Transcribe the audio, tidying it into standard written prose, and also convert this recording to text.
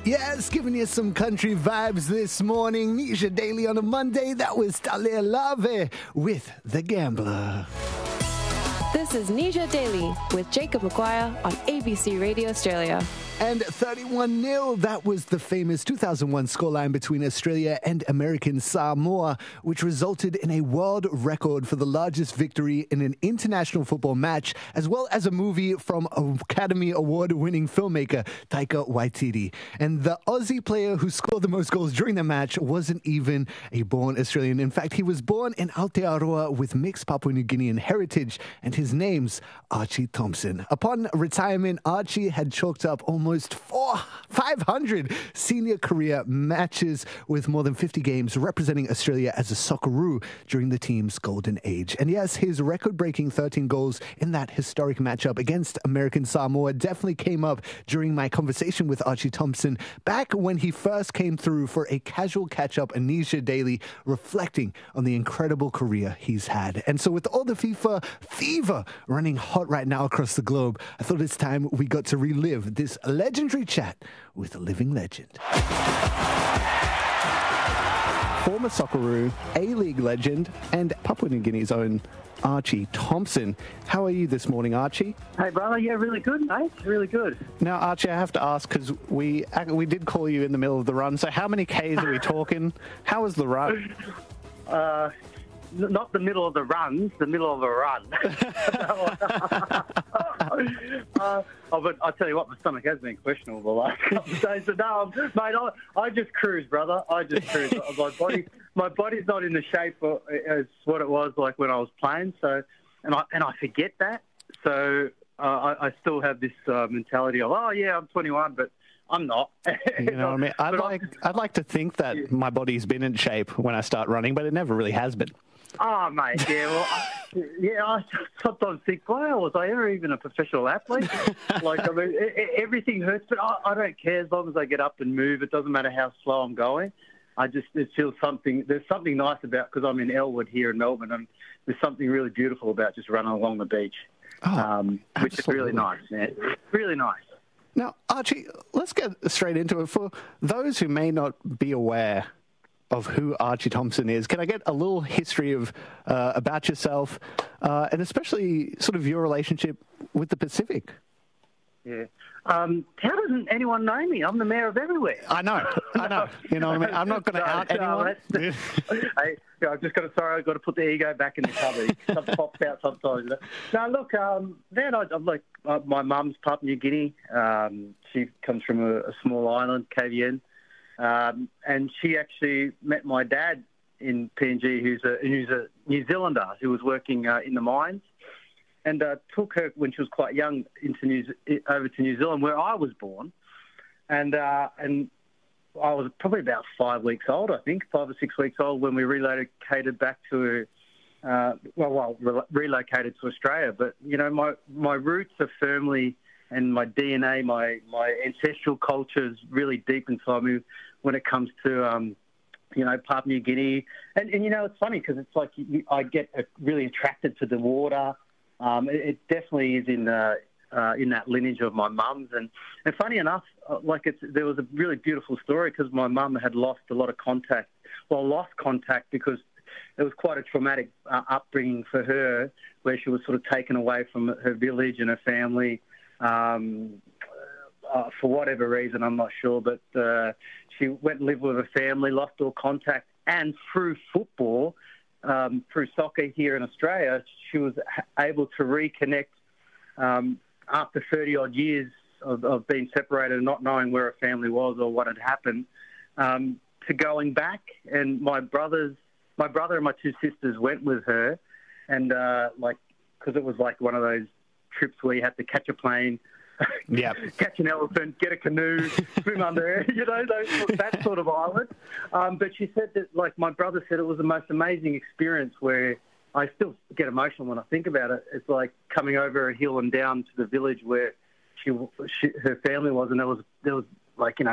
Yes, giving you some country vibes this morning. Nisha Daily on a Monday. That was Talia Lave with The Gambler. This is Nisha Daily with Jacob Maguire on ABC Radio Australia. And 31-0, that was the famous 2001 scoreline between Australia and American Samoa, which resulted in a world record for the largest victory in an international football match, as well as a movie from Academy Award-winning filmmaker Taika Waititi. And the Aussie player who scored the most goals during the match wasn't even a born Australian. In fact, he was born in Aotearoa with mixed Papua New Guinean heritage, and his name's Archie Thompson. Upon retirement, Archie had chalked up almost 500 senior career matches with more than 50 games representing Australia as a Socceroo during the team's golden age. And yes, his record-breaking 13 goals in that historic matchup against American Samoa definitely came up during my conversation with Archie Thompson back when he first came through for a casual catch-up Anisha Daily, reflecting on the incredible career he's had. And so with all the FIFA fever running hot right now across the globe, I thought it's time we got to relive this legendary chat with a living legend. Former Socceroo, A-League legend, and Papua New Guinea's own Archie Thompson. How are you this morning, Archie? Hey, brother. Yeah, really good, mate. Really good. Now, Archie, I have to ask, because we did call you in the middle of the run, so how many Ks are we talking? How was the run? Not the middle of the runs, the middle of a run. But I tell you what, my stomach has been questionable the last couple of days. So no, mate, I just cruise, brother. I just cruise. My body's not in the shape as what it was like when I was playing. So, and I forget that. So I still have this mentality of, oh yeah, I'm 21, but I'm not. You know what I mean? I'd like to think that my body's been in shape when I start running, but it never really has been. Oh, mate, yeah, well, I sometimes think, wow, was I ever even a professional athlete? Like, I mean, everything hurts, but I don't care as long as I get up and move. It doesn't matter how slow I'm going. It feels there's something nice about, because I'm in Elwood here in Melbourne, and there's something really beautiful about just running along the beach, which is really nice, man. Really nice. Now, Archie, let's get straight into it. For those who may not be aware of who Archie Thompson is, can I get a little history of about yourself, and especially sort of your relationship with the Pacific? Yeah. How doesn't anyone know me? I'm the mayor of everywhere. I know. You know what I mean? I'm not going to out anyone. Hey, I've just got to put the ego back in the cupboard. It pops out sometimes. No, look, man, I'm like, my mum's Papua New Guinea. She comes from a small island, KVN. And she actually met my dad in PNG, who's a New Zealander who was working in the mines, and took her when she was quite young over to New Zealand, where I was born, and I was probably about 5 weeks old, I think, 5 or 6 weeks old when we relocated back to relocated to Australia. But you know, my roots are firmly, and my DNA, my ancestral culture is really deep inside me when it comes to, Papua New Guinea. And you know, it's funny because it's like I get really attracted to the water. It definitely is in that lineage of my mum's. And funny enough, there was a really beautiful story because my mum had lost a lot of contact. Well, lost contact because it was quite a traumatic upbringing for her, where she was sort of taken away from her village and her family. For whatever reason, I'm not sure, but she went and lived with her family, lost all contact, and through football, through soccer here in Australia, she was able to reconnect after 30-odd years of being separated and not knowing where her family was or what had happened, to going back. And my brother and my two sisters went with her, and because it was like one of those trips where you had to catch a plane, catch an elephant, get a canoe, swim under it, that sort of island. But she said that, like my brother said, it was the most amazing experience, where I still get emotional when I think about it. It's like coming over a hill and down to the village where her family was, and there was like,